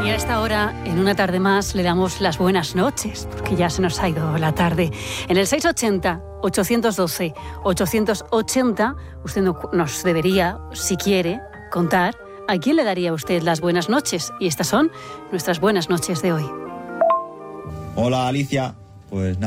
Y a esta hora, en una tarde más, le damos las buenas noches, porque ya se nos ha ido la tarde. En el 680-812-880, usted nos debería, si quiere, contar a quién le daría usted las buenas noches. Y estas son nuestras buenas noches de hoy. Hola, Alicia. Pues nada.